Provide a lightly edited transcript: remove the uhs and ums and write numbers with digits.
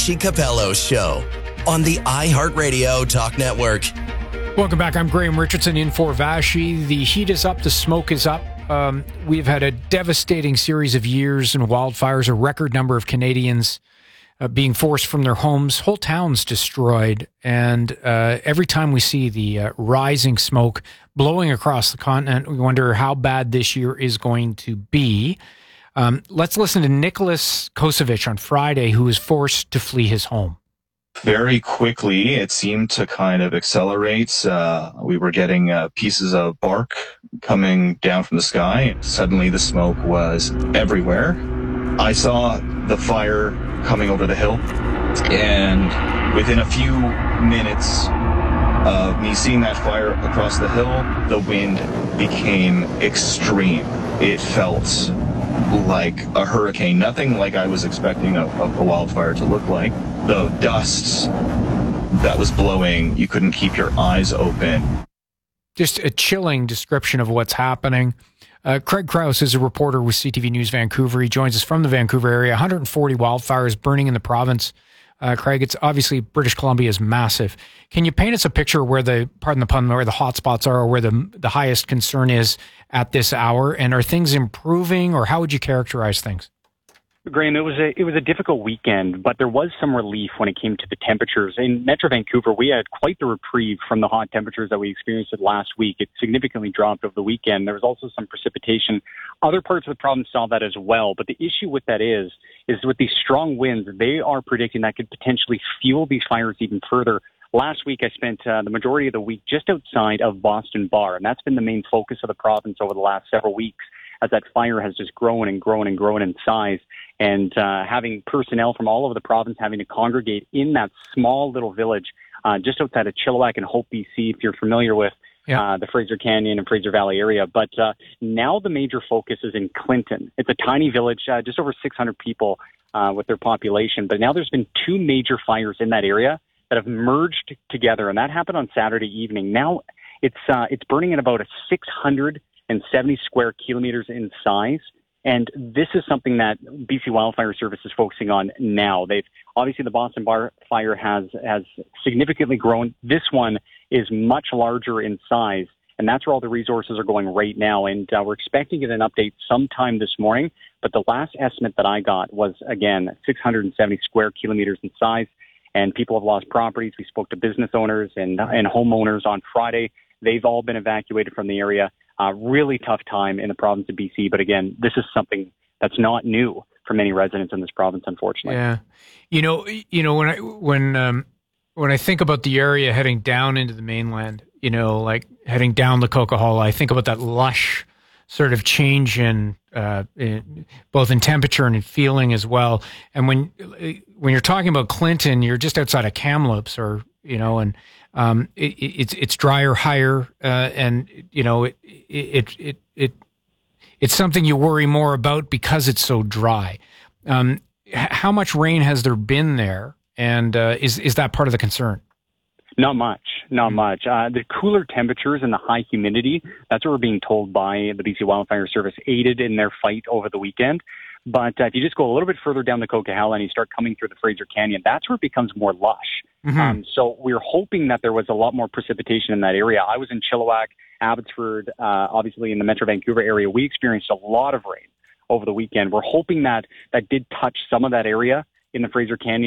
Vashi Capello Show on the iHeartRadio Talk Network. Welcome back. I'm Graham Richardson in for Vashi. The heat is up. The smoke is up. We've had a devastating series of years in wildfires, a record number of Canadians being forced from their homes, whole towns destroyed. And every time we see the rising smoke blowing across the continent, we wonder how bad this year is going to be. Let's listen to Nicholas Kosevich on Friday, who was forced to flee his home. Very quickly, it seemed to kind of accelerate. We were getting pieces of bark coming down from the sky. Suddenly, the smoke was everywhere. I saw the fire coming over the hill, and within a few minutes of me seeing that fire across the hill, the wind became extreme. It felt like a hurricane, nothing like I was expecting a wildfire to look like. The dust that was blowing, you couldn't keep your eyes open. Just a chilling description of what's happening. Craig Krause is a reporter with CTV News Vancouver. He joins us from the Vancouver area. 140 wildfires burning in the province. Craig, it's obviously British Columbia is massive. Can you paint us a picture where pardon the pun, where the hotspots are, or where the highest concern is at this hour? And are things improving, or how would you characterize things? Graham, it was a difficult weekend, but there was some relief when it came to the temperatures. In Metro Vancouver, we had quite the reprieve from the hot temperatures that we experienced last week. It significantly dropped over the weekend. There was also some precipitation. Other parts of the province saw that as well. But the issue with that is with these strong winds, they are predicting that could potentially fuel these fires even further. Last week, I spent the majority of the week just outside of Boston Bar, and that's been the main focus of the province over the last several weeks, as that fire has just grown and grown and grown in size, and having personnel from all over the province having to congregate in that small little village just outside of Chilliwack and Hope, BC, if you're familiar with the Fraser Canyon and Fraser Valley area. But now the major focus is in Clinton. It's a tiny village, just over 600 people with their population. But now there's been two major fires in that area that have merged together, and that happened on Saturday evening. Now it's burning at about 670 square kilometers in size. And this is something that BC Wildfire Service is focusing on now. Obviously the Boston Bar fire has significantly grown. This one is much larger in size, and that's where all the resources are going right now. And we're expecting an update sometime this morning. But the last estimate that I got was, again, 670 square kilometers in size. And people have lost properties. We spoke to business owners and homeowners on Friday. They've all been evacuated from the area. Really tough time in the province of BC. But again, this is something that's not new for many residents in this province, unfortunately. Yeah. When I think about the area heading down into the mainland, like heading down the Coquihalla, I think about that lush sort of change in both in temperature and in feeling as well. And when you're talking about Clinton, you're just outside of Kamloops, or it's drier, higher, and it's something you worry more about because it's so dry. How much rain has there been there, and is that part of the concern? Not much. The cooler temperatures and the high humidity, that's what we're being told by the BC Wildfire Service, aided in their fight over the weekend. But if you just go a little bit further down the Coquihalla and you start coming through the Fraser Canyon, that's where it becomes more lush. Mm-hmm. So we're hoping that there was a lot more precipitation in that area. I was in Chilliwack, Abbotsford, obviously in the Metro Vancouver area. We experienced a lot of rain over the weekend. We're hoping that did touch some of that area in the Fraser Canyon.